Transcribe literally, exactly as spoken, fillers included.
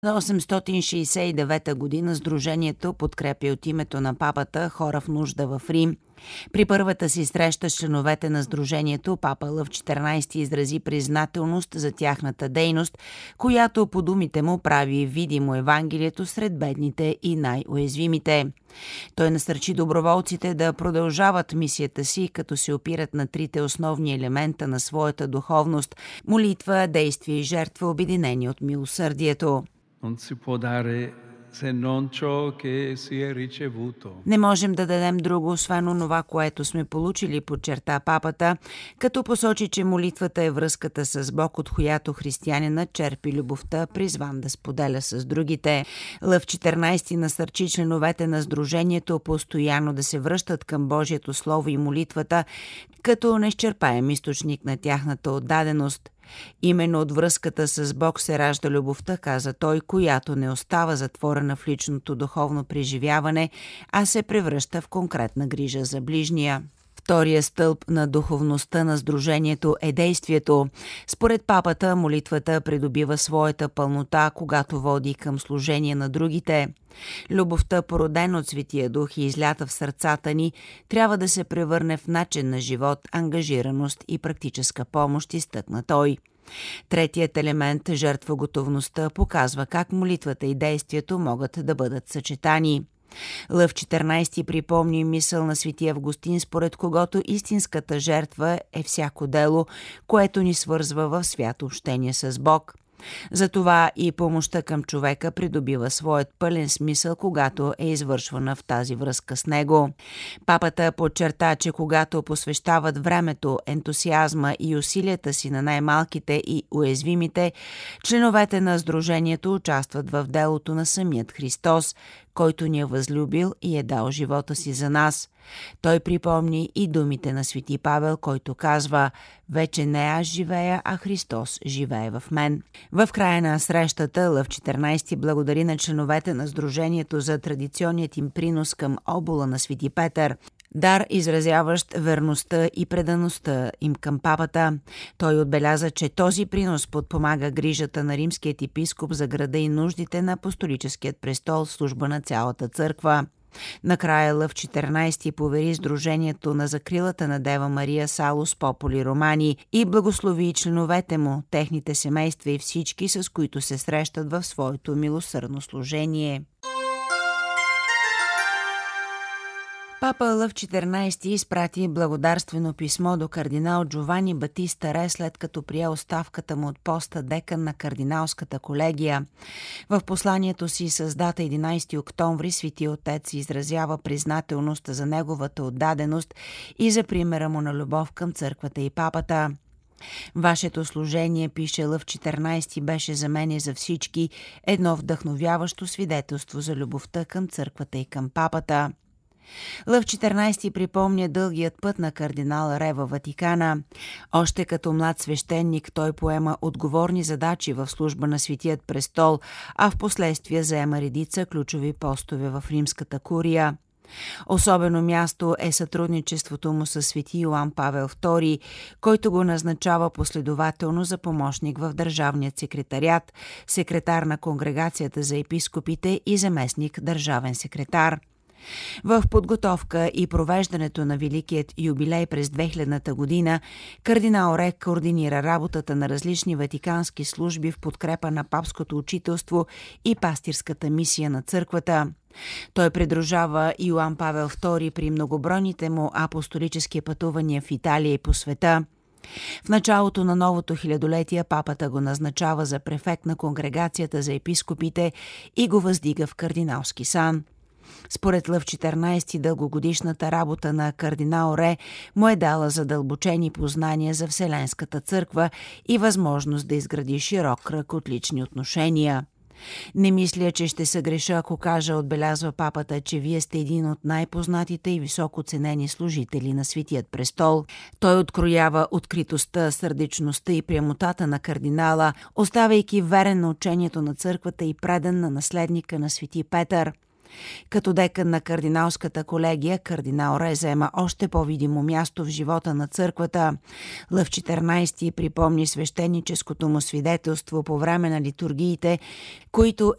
осемстотин шейсет и девета година Сдружението подкрепя от името на папата хора в нужда в Рим. При първата си среща с членовете на Сдружението, папа Лъв четиринайсети изрази признателност за тяхната дейност, която по думите му прави видимо Евангелието сред бедните и най-уязвимите. Той насърчи доброволците да продължават мисията си, като се опират на трите основни елемента на своята духовност – молитва, действие и жертва, обединени от милосърдието. Не можем да дадем друго, освен онова, което сме получили, подчерта папата, като посочи, че молитвата е връзката с Бог, от която християнинът черпи любовта, призван да споделя с другите. Лъв четиринайсети насърчи членовете на Сдружението постоянно да се връщат към Божието Слово и молитвата, като неизчерпаем източник на тяхната отдаденост. Именно от връзката с Бог се ражда любовта, каза той, която не остава затворена в личното духовно преживяване, а се превръща в конкретна грижа за ближния. Втория стълб на духовността на Сдружението е действието. Според папата, молитвата придобива своята пълнота, когато води към служение на другите. Любовта, породена от Светия Дух и излята в сърцата ни, трябва да се превърне в начин на живот, ангажираност и практическа помощ, изтъкна той. Третият елемент, жертвоготовността, показва как молитвата и действието могат да бъдат съчетани. Лъв четиринайсети припомни мисъл на свети Августин, според когото истинската жертва е всяко дело, което ни свързва в свято общение с Бог. Затова и помощта към човека придобива своят пълен смисъл, когато е извършвана в тази връзка с него. Папата подчерта, че когато посвещават времето, ентусиазма и усилията си на най-малките и уязвимите, членовете на Сдружението участват в делото на самият Христос, който ни е възлюбил и е дал живота си за нас. Той припомни и думите на свети Павел, който казва: „Вече не аз живея, а Христос живее в мен“. В края на срещата Лъв четиринайсети благодари на членовете на Сдружението за традиционният им принос към обола на свети Петър, дар, изразяващ верността и предаността им към папата. Той отбеляза, че този принос подпомага грижата на римският епископ за града и нуждите на апостолическият престол в служба на цялата църква. Накрая Лъв четиринайсети повери Сдружението на закрилата на Дева Мария Салус Попули Романи и благослови членовете му, техните семейства и всички, с които се срещат в своето милосърдно служение. Папа Лъв четиринайсети изпрати благодарствено писмо до кардинал Джовани Батиста Ре, след като прие оставката му от поста декан на кардиналската колегия. В посланието си с дата единайсети октомври Свети Отец изразява признателност за неговата отдаденост и за примера му на любов към църквата и папата. Вашето служение, пише Лъв четиринайсети, беше за мен и за всички едно вдъхновяващо свидетелство за любовта към църквата и към папата. Лъв четиринайсети припомня дългият път на кардинал Ре във Ватикана. Още като млад свещеник той поема отговорни задачи в служба на Светият престол, а в последствие заема редица ключови постове в римската курия. Особено място е сътрудничеството му с свети Йоан Павел втори, който го назначава последователно за помощник в Държавният секретариат, секретар на Конгрегацията за епископите и заместник държавен секретар. В подготовка и провеждането на Великият юбилей през две хилядната година кардинал Ре координира работата на различни ватикански служби в подкрепа на папското учителство и пастирската мисия на църквата. Той придружава Йоан Павел втори при многобройните му апостолически пътувания в Италия и по света. В началото на новото хилядолетие папата го назначава за префект на Конгрегацията за епископите и го въздига в кардиналски сан. Според Лъв четиринайсети, дългогодишната работа на кардинал Ре му е дала задълбочени познания за Вселенската църква и възможност да изгради широк кръг от лични отношения. „Не мисля, че ще съгреша, ако кажа“, отбелязва папата, „че вие сте един от най-познатите и високо ценени служители на Светият престол“. Той откроява откритостта, сърдечността и прямотата на кардинала, оставайки верен на учението на църквата и предан на наследника на свети Петър. Като декан на кардиналската колегия, кардинал Ре заема още по-видимо място в живота на църквата. Лъв четиринайсети припомни свещеническото му свидетелство по време на литургиите, които